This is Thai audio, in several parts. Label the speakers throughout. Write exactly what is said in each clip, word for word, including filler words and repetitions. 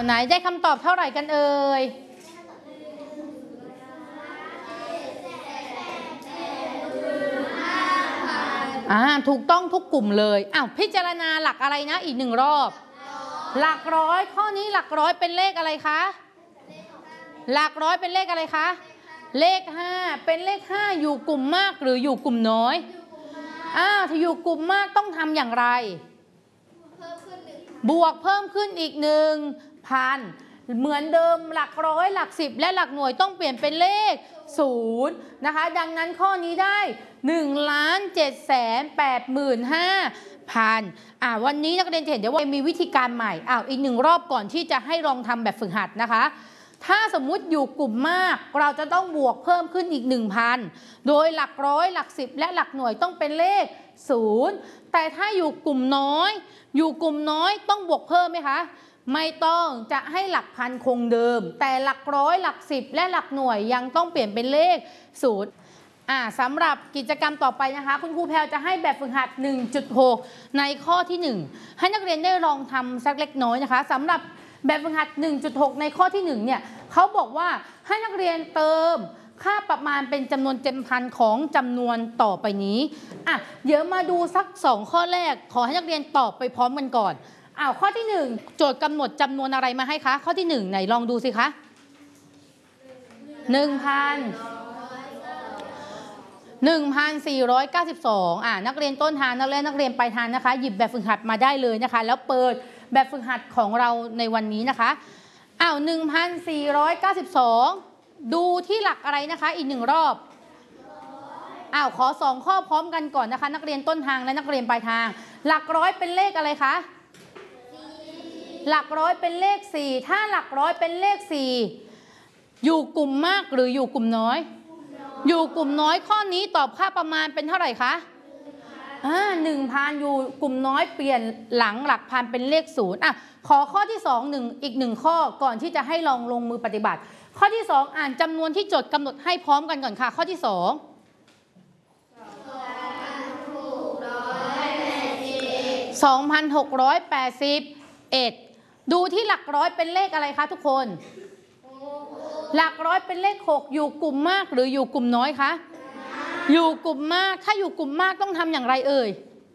Speaker 1: ไหนได้คำตอบเท่าไหร่กันเอ่ยอ่าถูกต้องทุกกลุ่มเลยอ้าวพิจารณาหลักอะไรนะอีกหนึ่งรอบหลักร้อยข้อนี้หลักร้อยเป็นเลขอะไรคะหลักร้อยเป็นเลขอะไรคะเลขห้าเป็นเลขห้าอยู่กลุ่มมากหรืออยู่กลุ่มน้อยอ้าวถ้าอยู่กลุ่มมากต้องทำอย่างไรบวกเพิ่มขึ้นอีกหนึ่งพันเหมือนเดิมหลักร้อยหลักสิบและหลักหน่วยต้องเปลี่ยนเป็นเลขศูนย์นะคะดังนั้นข้อนี้ได้หนึ่งล้านเจ็ดแสนแปดหมื่นห้าพันอ่าวันนี้นักเรียนเห็นเดี๋ยวว่ามีวิธีการใหม่อ้าวอีกหนึ่งรอบก่อนที่จะให้ลองทำแบบฝึกหัดนะคะถ้าสมมุติอยู่กลุ่มมากเราจะต้องบวกเพิ่มขึ้นอีก หนึ่งพัน โดยหลักร้อยหลักสิบและหลักหน่วยต้องเป็นเลขศูนย์แต่ถ้าอยู่กลุ่มน้อยอยู่กลุ่มน้อยต้องบวกเพิ่มไหมคะไม่ต้องจะให้หลักพันคงเดิมแต่หลักร้อยหลักสิบและหลักหน่วยยังต้องเปลี่ยนเป็นเลขศูนย์อ่าสำหรับกิจกรรมต่อไปนะคะคุณครูแพรจะให้แบบฝึกหัด หนึ่งจุดหก ในข้อที่หนึ่งให้นักเรียนได้ลองทำสักเล็กน้อยนะคะสำหรับแบบฝึกหัด หนึ่งจุดหก ในข้อที่หนึ่งเนี่ยเขาบอกว่าให้นักเรียนเติมค่าประมาณเป็นจำนวนเต็มพันของจำนวนต่อไปนี้อ่ะเดี๋ยวมาดูสักสองข้อแรกขอให้นักเรียนตอบไปพร้อมกันก่อนอ้าวข้อที่หนึ่งโจทย์กำหนดจำนวนอะไรมาให้คะข้อที่หนึ่งไหนลองดูสิคะหนึ่งพันหนึ่งพันสี่ร้อยเก้าสิบสองอ่านักเรียนต้นทางนักเรียนนักเรียนปลายทางนะคะหยิบแบบฝึกหัดมาได้เลยนะคะแล้วเปิดแบบฝึกหัดของเราในวันนี้นะคะอ้าวหนึ่งพันสี่ร้อยเก้าสิบสองดูที่หลักอะไรนะคะอีกหนึ่งรอบอ้าวขอสองข้อพร้อมกันก่อนนะคะนักเรียนต้นทางและนักเรียนปลายทางหลักร้อยเป็นเลขอะไรคะหลักร้อยเป็นเลขสี่ถ้าหลักร้อยเป็นเลขสี่อยู่กลุ่มมากหรืออยู่กลุ่มน้อยอยู่กลุ่มน้อยข้อนี้ตอบค่าประมาณเป็นเท่าไหร่คะอ่าหนึ่งพันอยู่กลุ่มน้อยเปลี่ยนหลังหลักพันเป็นเลขศูนย์อ่ะขอข้อที่สองหนึ่งอีกหนึ่งข้อก่อนที่จะให้ลองลงมือปฏิบัติข้อที่สองอ่านจำนวนที่โจทย์กำหนดให้พร้อมกันก่อนค่ะข้อที่สองสองพันหกร้อยแปดสิบเอ็ดดูที่หลักร้อยเป็นเลขอะไรคะทุกคนหลักร้อยเป็นเลขหกอยู่กลุ่มมากหรืออยู่กลุ่มน้อยคะอยู่กลุ่มมากถ้าอยู่กลุ่มมากต้องทำอย่างไรเอ่ย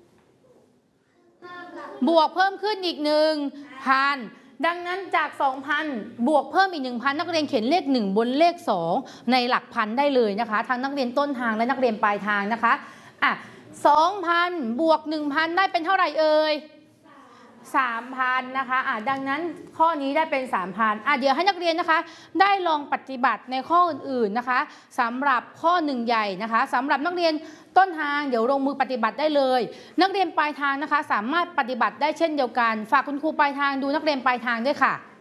Speaker 1: บวกเพิ่มขึ้นอีกหนึ่งพันดังนั้นจาก สองพัน บวกเพิ่มอีก หนึ่งพัน นักเรียนเขียนเลขหนึ่งบนเลขสองในหลักพันได้เลยนะคะทั้งนักเรียนต้นทางและนักเรียนปลายทางนะคะอ่ะ สองพัน บวก หนึ่งพัน ได้เป็นเท่าไหร่เอ่ยสามพัน นะคะอ่ะดังนั้นข้อนี้ได้เป็น สามพัน อ่ะเดี๋ยวให้นักเรียนนะคะได้ลองปฏิบัติในข้ออื่นๆนะคะสำหรับข้อหนึ่งใหญ่นะคะสำหรับนักเรียนต้นทางเดี๋ยวลงมือปฏิบัติได้เลยนักเรียนปลายทางนะคะสามารถปฏิบัติได้เช่นเดียวกันฝากคุณครูปลายทางดูนักเรียนปลายทางด้วยค่ะ